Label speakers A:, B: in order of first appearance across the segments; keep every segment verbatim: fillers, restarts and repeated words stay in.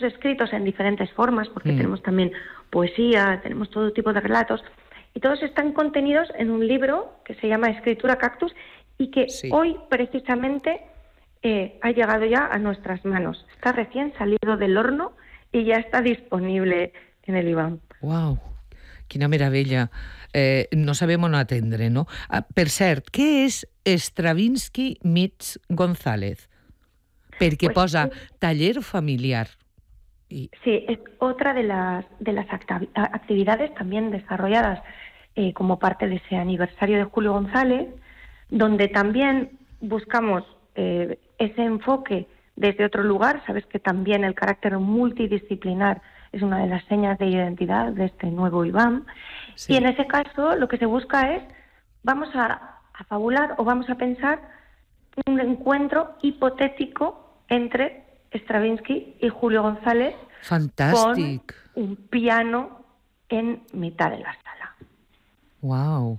A: muchos escritos en diferentes formas, porque
B: Mm.
A: tenemos también poesía, tenemos todo tipo de relatos, y todos están contenidos en un libro que se llama Escritura Cactus y que
B: Sí.
A: hoy precisamente eh, ha llegado ya a nuestras manos. Está recién salido del horno y ya está disponible en el IBAM.
B: Uau, quina meravella. Eh, no sabem on atendre, no? Ah, per cert, què és Stravinsky meets González? Perquè
A: Pues,
B: posa
A: es-
B: taller familiar. I,
A: Sí, es otra de las, de las acta- a- actividades también desarrolladas eh, como parte de ese aniversario de Julio González, donde también buscamos eh, ese enfoque desde otro lugar. Sabes que también el carácter multidisciplinar es una de las señas de identidad de este nuevo IBAM.
B: sí.
A: Y en ese caso lo que se busca es, vamos a, a fabular o vamos a pensar un encuentro hipotético entre Stravinsky y Julio González
B: Fantàstic.
A: con un piano en mitad de la sala.
B: Uau.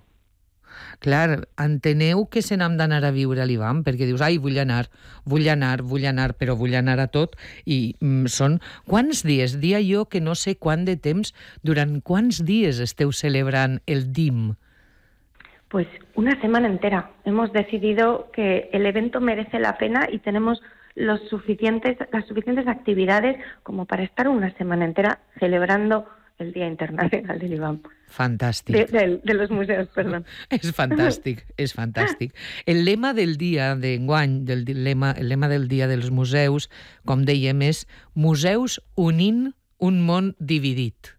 B: Clar, enteneu que se n'hem d'anar a viure a l'IBAM, perquè dius, ai, vull anar, vull anar, vull anar, però vull anar a tot, i mm, són... Quants dies? Dia jo que no sé quant de temps, durant quants dies esteu celebrant el D I M?
A: Pues una semana entera. Hemos decidido que el evento merece la pena y tenemos los suficientes, las suficientes actividades como para estar una semana entera celebrando el Día Internacional del IBAM.
B: Fantàstic.
A: De, de, de los museos, perdón.
B: És fantàstic, és fantàstic. El lema del dia d'enguany, del di- lema, el lema del dia dels museus, com dèiem, és Museus unint un món dividit.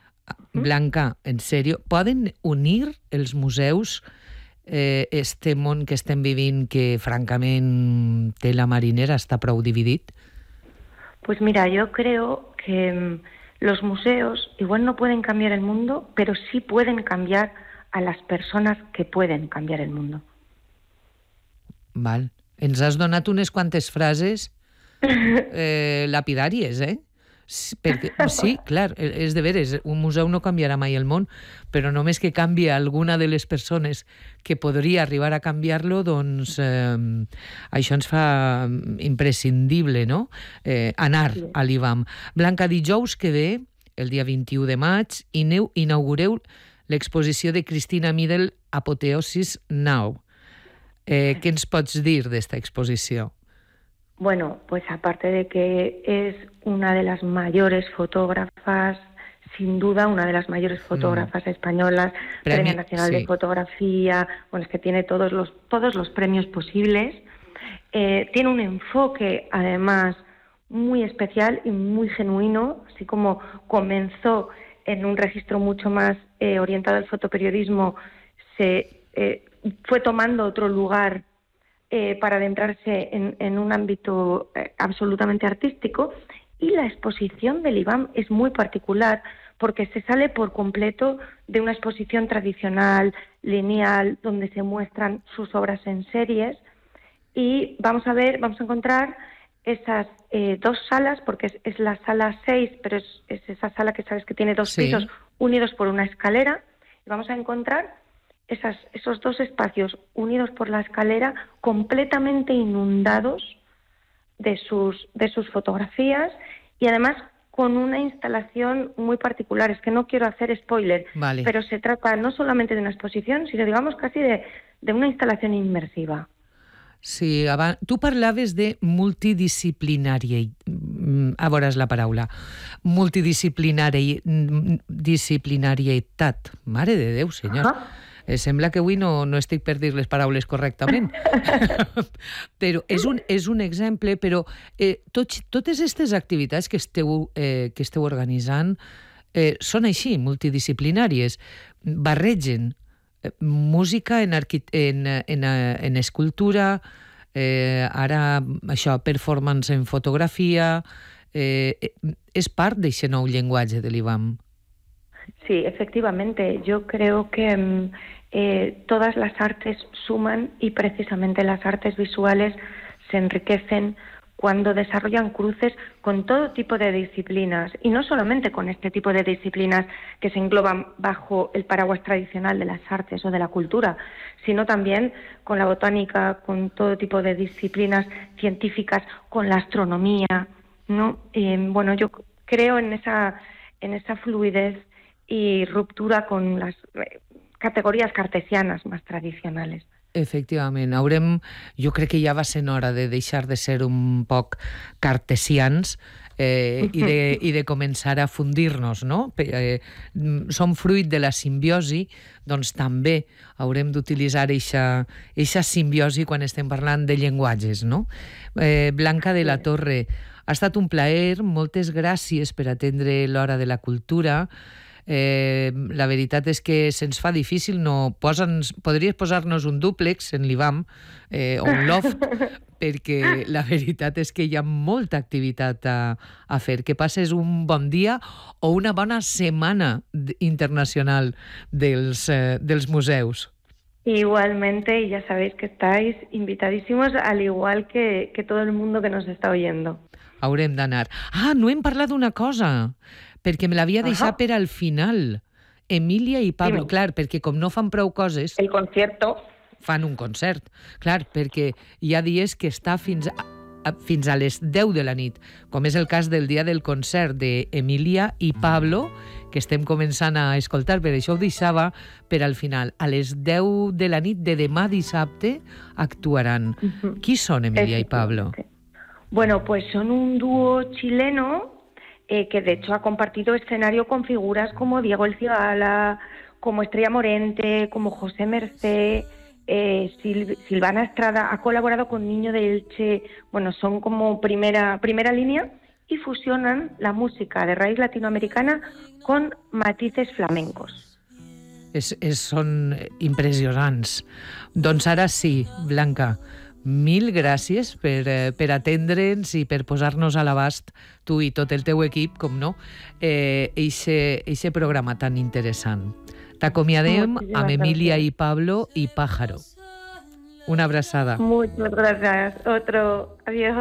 B: Blanca, en sèrio, poden unir els museus eh, este món que estem vivint que, francament, té la marinera, està prou dividit?
A: Pues mira, yo creo que mm, los museos igual no pueden cambiar el mundo, pero sí pueden cambiar a las personas que pueden cambiar el mundo.
B: Val. Ens has donat unes quantes frases eh, lapidàries, eh? Sí, perquè, sí, clar, és de veres, un museu no canviarà mai el món, però només que canvi alguna de les persones que podria arribar a canviar-lo, doncs eh, això ens fa imprescindible, no?, eh, anar
A: Sí.
B: a l'IBAM. Blanca, dijous que ve, el dia vint-i-u de maig, ineu, inaugureu l'exposició de Cristina Midel, Apoteosis Now. Eh, què ens pots dir d'esta exposició?
A: Bueno, pues aparte de que es una de las mayores fotógrafas, sin duda una de las mayores fotógrafas mm. españolas,
B: Premio,
A: Premio Nacional sí. de Fotografía, bueno, es que tiene todos los, todos los premios posibles, eh, tiene un enfoque además muy especial y muy genuino, así como comenzó en un registro mucho más eh, orientado al fotoperiodismo, se eh, fue tomando otro lugar Eh, para adentrarse en, en un ámbito eh, absolutamente artístico, y la exposición del IBAM es muy particular porque se sale por completo de una exposición tradicional, lineal, donde se muestran sus obras en series, y vamos a ver, vamos a encontrar esas eh, dos salas, porque es, es la sala seis, pero es, es esa sala que sabes que tiene dos
B: sí.
A: pisos unidos por una escalera, y vamos a encontrar Esas, esos dos espacios unidos por la escalera, completamente inundados de sus, de sus fotografías, y además con una instalación muy particular. Es que no quiero hacer spoiler,
B: vale.
A: pero se trata no solamente de una exposición, sino digamos casi de, de una instalación inmersiva.
B: Sí, abans, tu parlaves de multidisciplinari, a veure la paraula, multidisciplinari, disciplinarietat. Mare de Déu, senyor. Uh-huh. Eh, sembla que avui no, no estic per dir les paraules correctament. Però és un, és un exemple, però eh, tot, totes aquestes activitats que esteu, eh, que esteu organitzant eh, són així, multidisciplinàries. Barregen eh, música en, arqui, en, en, en escultura, eh, ara això, performance en fotografia... Eh, és part d'aquest nou llenguatge de l'IBAM.
A: Sí, efectivamente. Yo creo que eh, todas las artes suman, y precisamente las artes visuales se enriquecen cuando desarrollan cruces con todo tipo de disciplinas, y no solamente con este tipo de disciplinas que se engloban bajo el paraguas tradicional de las artes o de la cultura, sino también con la botánica, con todo tipo de disciplinas científicas, con la astronomía. ¿no? Eh, bueno, yo creo en esa, en esa fluidez y ruptura con las eh, categories cartesianes més tradicionals.
B: Efectivament, haurem, jo crec que ja va ser hora de deixar de ser un poc cartesians eh, i, de, i de començar a fundir-nos, no? Eh, som fruit de la simbiosi, doncs també haurem d'utilitzar eixa simbiosi quan estem parlant de llenguatges, no? Eh, Blanca de la Torre, ha estat un plaer, moltes gràcies per atendre l'Hora de la Cultura. Eh, la veritat és que se'ns fa difícil, no posa'ns, podries posar-nos un dúplex en l'I V A M eh, o un loft, perquè la veritat és que hi ha molta activitat a, a fer. Que passes un bon dia o una bona setmana internacional dels, eh, dels museus.
A: Igualmente, y ya sabéis que estáis invitadísimos, al igual que, que todo el mundo que nos está oyendo.
B: Haurem d'anar. Ah, no hem parlat d'una cosa, perquè me l'havia deixat per al final. Emília i Pablo, sí, clar, perquè com no fan prou coses...
A: El concierto.
B: Fan un concert, clar, perquè hi ha dies que està fins a, a, fins a les deu de la nit, com és el cas del dia del concert d'Emília i Pablo, que estem començant a escoltar, per això ho deixava per al final. A les deu de la nit de demà dissabte actuaran. Uh-huh. Qui són Emília i Pablo?
A: Bueno, pues son un dúo chileno eh, que de hecho ha compartido escenario con figuras como Diego El Cigala, como Estrella Morente, como José Mercé, eh, Sil Silvana Estrada, ha colaborado con Niño de Elche, bueno, son como primera, primera línea y fusionan la música de raíz latinoamericana con matices flamencos.
B: Es, es, són impressionants. Doncs ara sí, Blanca, mil gràcies per, eh, per atendre'ns i per posar-nos a l'abast, tu i tot el teu equip, com no, eh, eixe, eixe programa tan interessant. T'acomiadem amb Emília i Pablo i Pájaro. Una abraçada.
A: Muchas gracias. Otro. Adiós.